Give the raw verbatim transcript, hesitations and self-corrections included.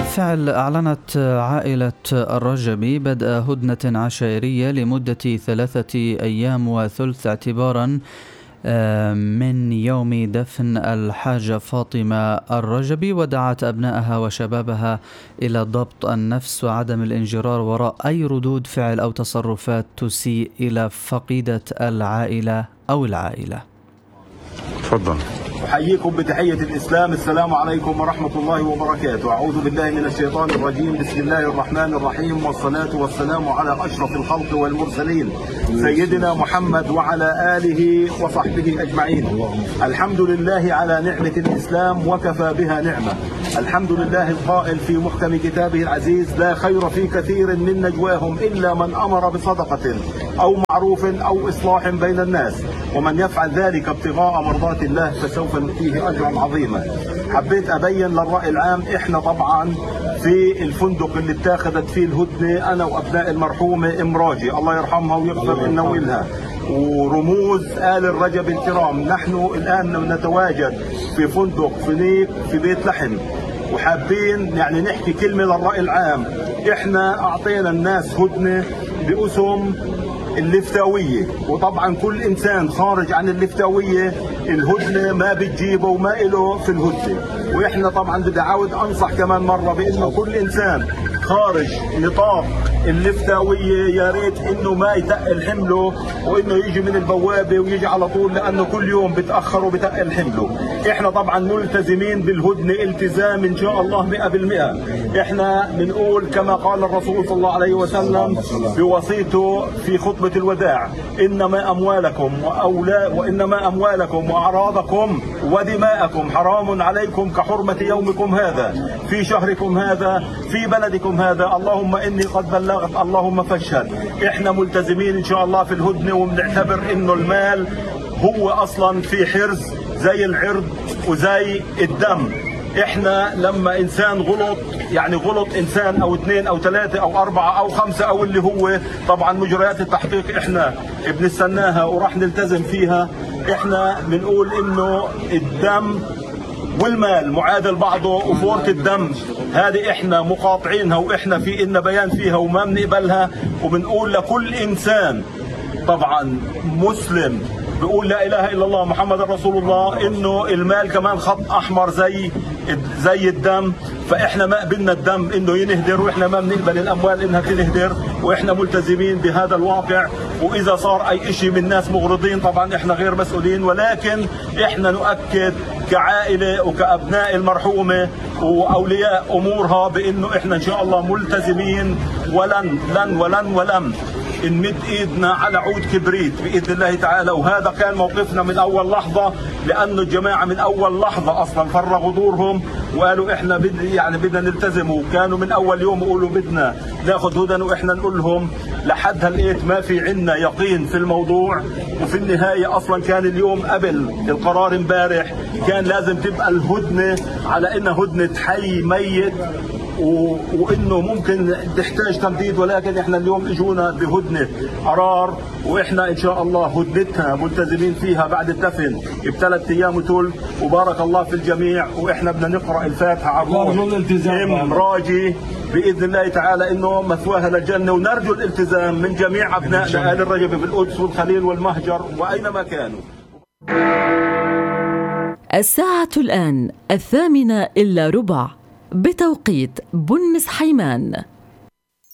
بالفعل أعلنت عائلة الرجبي بدء هدنة عشائرية لمدة ثلاثة أيام وثلث اعتبارا من يوم دفن الحاجة فاطمة الرجبي، ودعت أبنائها وشبابها إلى ضبط النفس وعدم الانجرار وراء أي ردود فعل أو تصرفات تسيء إلى فقيدة العائلة أو العائلة. تفضل. أحييكم بتحية الإسلام، السلام عليكم ورحمة الله وبركاته. أعوذ بالله من الشيطان الرجيم، بسم الله الرحمن الرحيم، والصلاة والسلام على أشرف الخلق والمرسلين سيدنا محمد وعلى آله وصحبه أجمعين. الحمد لله على نعمة الإسلام وكفى بها نعمة. الحمد لله القائل في محكم كتابه العزيز: لا خير في كثير من نجواهم إلا من أمر بصدقة أو معروف أو إصلاح بين الناس، ومن يفعل ذلك ابتغاء مرضات الله فسوف نؤتيه أجرا عظيما. حبيت أبين للرأي العام، إحنا طبعا في الفندق اللي اتاخذت فيه الهدنة أنا وأبناء المرحومة أم راجي الله يرحمها ويغفر لنا ولها ورموز آل الرجب الكرام، نحن الآن نتواجد في فندق فينيق في بيت لحم، وحابين يعني نحكي كلمة للرأي العام. إحنا أعطينا الناس هدنة بأسهم اللفتاوية، وطبعا كل إنسان خارج عن اللفتاوية الهدنة ما بتجيبه وما إله في الهدنة. وإحنا طبعا بدي أعود أنصح كمان مرة بأنه كل إنسان خارج نطاق اللفتاوية يا ريت إنه ما يتقل حمله وإنه يجي من البوابة ويجي على طول، لأنه كل يوم بتأخر وبتقل حمله. إحنا طبعا ملتزمين بالهدنة التزام إن شاء الله مئة بالمئة. إحنا بنقول كما قال الرسول صلى الله عليه وسلم بوصيته في خطبة الوداع: إنما أموالكم وأولا وإنما أموالكم وأعراضكم ودماءكم حرام عليكم كحرمة يومكم هذا في شهركم هذا في بلدكم هذا، اللهم إني قد بلغت اللهم فاشهد. إحنا ملتزمين إن شاء الله في الهدنة، وبنعتبر إنه المال هو أصلا في حرز زي العرض وزي الدم. إحنا لما إنسان غلط، يعني غلط إنسان أو اثنين أو ثلاثة أو أربعة أو خمسة أو اللي هو طبعا مجريات التحقيق إحنا بنستناها وراح نلتزم فيها. إحنا بنقول إنه الدم والمال معادل بعضه، وفورة الدم هذه احنا مقاطعينها واحنا في إلنا بيان فيها وما بنقبلها. وبنقول لكل انسان طبعا مسلم بيقول لا اله الا الله محمد رسول الله انه المال كمان خط احمر زي زي الدم، فاحنا ما قبلنا الدم انه ينهدر، واحنا ما بنقبل الاموال انها تنهدر، واحنا ملتزمين بهذا الواقع. واذا صار اي شيء من ناس مغرضين طبعا احنا غير مسؤولين، ولكن احنا نؤكد كعائله وكابناء المرحومه واولياء امورها بانه احنا ان شاء الله ملتزمين، ولن لن ولن ولم نمد ايدنا على عود كبريت باذن الله تعالى. وهذا كان موقفنا من اول لحظه، لانه الجماعه من اول لحظه اصلا فرغوا دورهم وقالوا احنا بد يعني بدنا نلتزم، وكانوا من اول يوم يقولوا بدنا ناخذ هدن، واحنا نقول لهم لحد هالقيت ما في عندنا يقين في الموضوع. وفي النهايه اصلا كان اليوم قبل القرار امبارح كان لازم تبقى الهدنه على انها هدنه حي ميت، و... وانه ممكن تحتاج تمديد، ولكن احنا اليوم اجونا بهدنه قرار، واحنا ان شاء الله هدنتها ملتزمين فيها بعد الدفن بثلاث ايام وثلث. وبارك الله في الجميع، واحنا بدنا نقرا الفاتحه على ام راجي باذن الله تعالى انه مثواها للجنه، ونرجو الالتزام من جميع ابنائنا ال الرجب بالقدس والخليل والمهجر واينما كانوا. الساعه الان الثامنه الا ربع بتوقيت بنس حيمان.